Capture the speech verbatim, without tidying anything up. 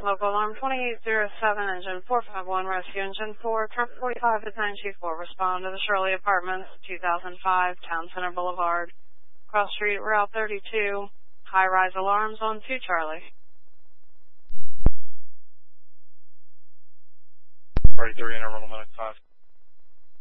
Local alarm twenty-eight oh seven, engine four five one, rescue engine four, truck forty-five at nine two four. Respond to the Shirley Apartments, two thousand five, Town Center Boulevard, Cross Street, Route thirty-two, high-rise alarms on two Charlie. Party three, interval minute five.